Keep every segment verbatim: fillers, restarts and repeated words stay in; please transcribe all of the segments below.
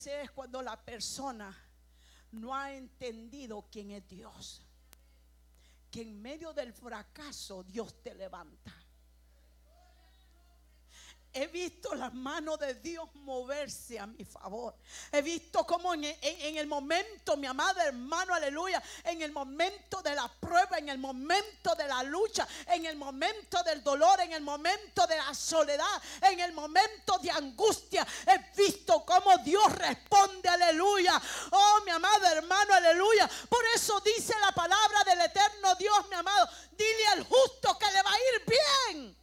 Es cuando la persona no ha entendido quién es Dios, que en medio del fracaso Dios te levanta. He visto las manos de Dios moverse a mi favor. He visto cómo en, en, en el momento, mi amado hermano, aleluya, en el momento de la prueba, en el momento de la lucha, en el momento del dolor, en el momento de la soledad, en el momento de angustia, he visto cómo Dios responde, aleluya. Oh, mi amado hermano, aleluya. Por eso dice la palabra del eterno Dios, mi amado, dile al justo que le va a ir bien.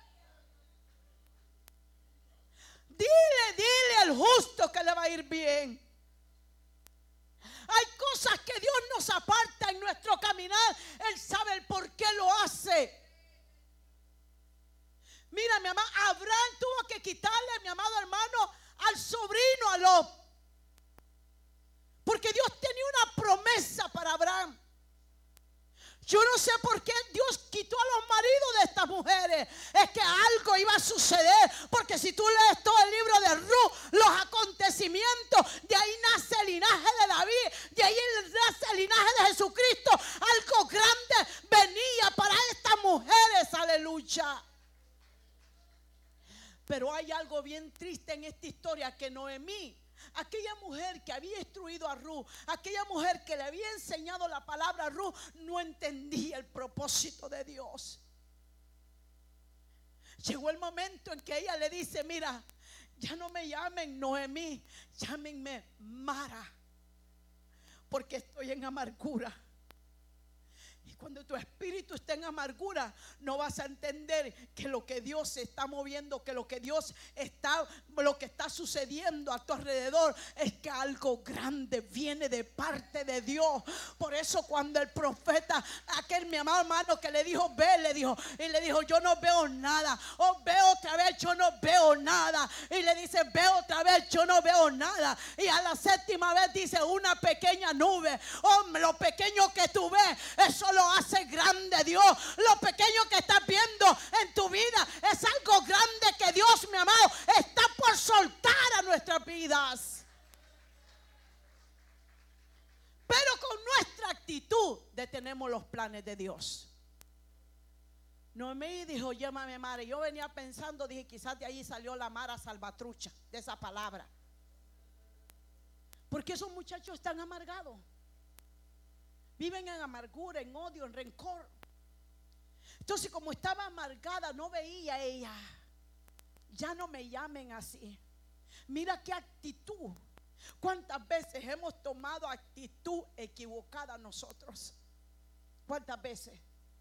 Dile, dile al justo que le va a ir bien. Hay cosas que Dios nos aparta en nuestro caminar. Él sabe el por qué lo hace. Mira, mi amado, Abraham tuvo que quitarle, mi amado hermano, al sobrino, a Lot, porque Dios tenía una promesa para Abraham. Yo no sé por qué Dios quitó a los maridos de estas mujeres. Es que algo iba a suceder. Porque si tú lees todo el libro de Ruth, los acontecimientos, de ahí nace el linaje de David, de ahí nace el linaje de Jesucristo. Algo grande venía para estas mujeres, aleluya. Pero hay algo bien triste en esta historia, que Noemí, aquella mujer que había instruido a Ruth, aquella mujer que le había enseñado la palabra a Ruth, no entendía el propósito de Dios. Llegó el momento en que ella le dice: mira, ya no me llamen Noemí, llámenme Mara, porque estoy en amargura. Y cuando tu espíritu está en amargura, no vas a entender que lo que Dios se está moviendo, que lo que Dios está, lo que está sucediendo a tu alrededor, es que algo grande viene de parte de Dios. Por eso cuando el profeta, aquel mi amado hermano que le dijo ve, le dijo, y le dijo yo no veo nada. Oh, ve otra vez, yo no veo nada. Y le dice ve otra vez, yo no veo nada. Y a la séptima vez dice una pequeña nube. Oh, lo pequeño que tú ves, eso lo hace grande Dios. Lo pequeño que estás viendo en tu vida es algo grande que Dios, mi amado, está por soltar a nuestras vidas. Pero con nuestra actitud detenemos los planes de Dios. Noemí dijo llámame Mara. Yo venía pensando, dije quizás de ahí salió la Mara salvatrucha, de esa palabra, porque esos muchachos están amargados. Viven en amargura, en odio, en rencor. Entonces, como estaba amargada, no veía a ella. Ya no me llamen así. Mira qué actitud. ¿Cuántas veces hemos tomado actitud equivocada nosotros? ¿Cuántas veces?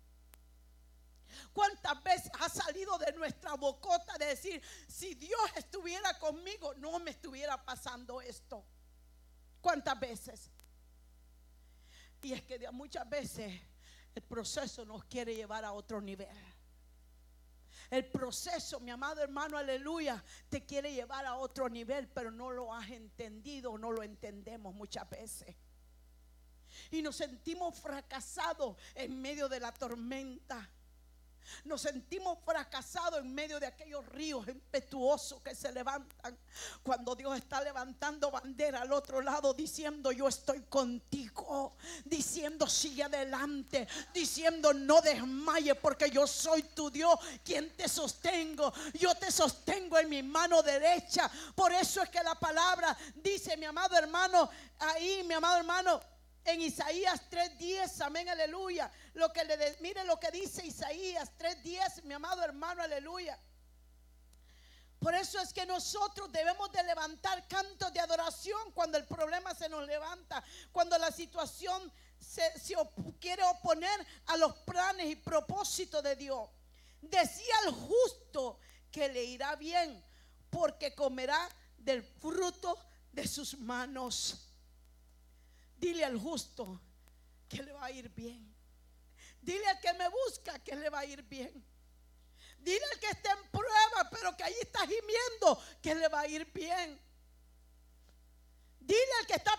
¿Cuántas veces ha salido de nuestra bocota de decir, si Dios estuviera conmigo, no me estuviera pasando esto? ¿Cuántas veces? Y es que muchas veces el proceso nos quiere llevar a otro nivel. El proceso, mi amado hermano, aleluya, te quiere llevar a otro nivel, pero no lo has entendido, no lo entendemos muchas veces. Y nos sentimos fracasados en medio de la tormenta. Nos sentimos fracasados en medio de aquellos ríos impetuosos que se levantan, cuando Dios está levantando bandera al otro lado, diciendo yo estoy contigo, diciendo sigue adelante, diciendo no desmayes, porque yo soy tu Dios quien te sostengo. Yo te sostengo en mi mano derecha. Por eso es que la palabra dice, mi amado hermano, ahí mi amado hermano, en Isaías tres diez, amén, aleluya. Lo que le de, mire lo que dice Isaías tres diez, mi amado hermano, aleluya. Por eso es que nosotros debemos de levantar cantos de adoración cuando el problema se nos levanta, cuando la situación se, se op, quiere oponer a los planes y propósitos de Dios. Decía el justo que le irá bien, porque comerá del fruto de sus manos. Dile al justo que le va a ir bien. Dile al que me busca que le va a ir bien. Dile al que está en prueba pero que ahí está gimiendo que le va a ir bien. Dile al que está